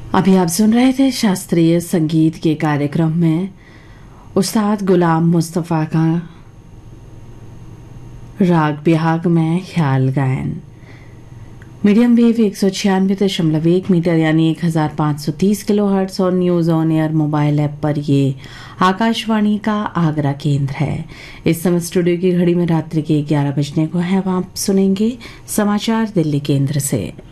अभी आप सुन रहे थे शास्त्रीय संगीत के कार्यक्रम में उस्ताद गुलाम मुस्तफ़ा का राग बिहाग में ख्याल गायन। मीडियम वेव 196.1 मीटर यानी 1530 किलोहर्ट्ज़ और news on air mobile app पर ये आकाशवाणी का आगरा केंद्र है। इस समय स्टूडियो की घड़ी में रात्रि के 11 बजने को है। अब आप सुनेंगे समाचार दिल्ली केंद्र से।